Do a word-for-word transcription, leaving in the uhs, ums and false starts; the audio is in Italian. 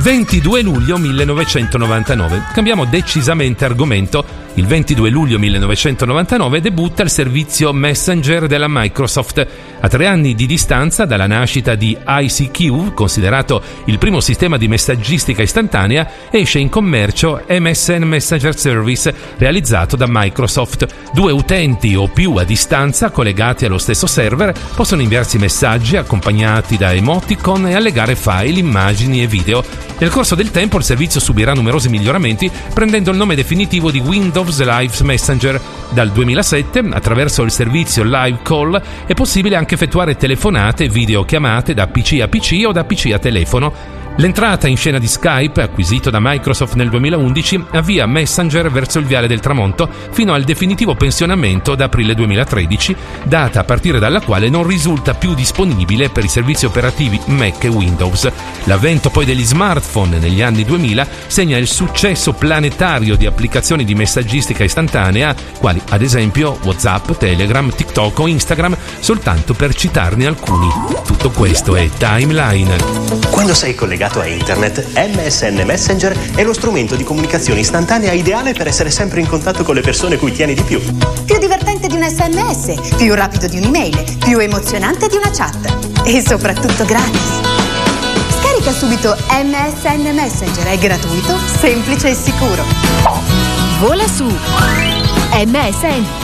ventidue luglio millenovecentonovantanove. Cambiamo decisamente argomento. Il ventidue luglio millenovecentonovantanove debutta il servizio Messenger della Microsoft. A tre anni di distanza dalla nascita di I C Q, considerato il primo sistema di messaggistica istantanea, esce in commercio M S N Messenger Service, realizzato da Microsoft. Due utenti o più a distanza, collegati allo stesso server, possono inviarsi messaggi accompagnati da emoticon e allegare file, immagini e video. Nel corso del tempo il servizio subirà numerosi miglioramenti, prendendo il nome definitivo di Windows Live Messenger. Dal duemilasette, attraverso il servizio Live Call, è possibile anche effettuare telefonate e videochiamate da P C a P C o da P C a telefono. L'entrata in scena di Skype, acquisito da Microsoft nel duemilaundici, avvia Messenger verso il viale del tramonto fino al definitivo pensionamento da aprile duemilatredici, data a partire dalla quale non risulta più disponibile per i servizi operativi Mac e Windows. L'avvento poi degli smartphone negli anni duemila segna il successo planetario di applicazioni di messaggistica istantanea, quali ad esempio WhatsApp, Telegram, TikTok o Instagram, soltanto per citarne alcuni. Tutto questo è Timeline. Quando sei collegato a internet, M S N Messenger è lo strumento di comunicazione istantanea ideale per essere sempre in contatto con le persone cui tieni di più. Più divertente di un S M S, più rapido di un'email, più emozionante di una chat e soprattutto gratis. Scarica subito M S N Messenger, è gratuito, semplice e sicuro. Vola su M S N.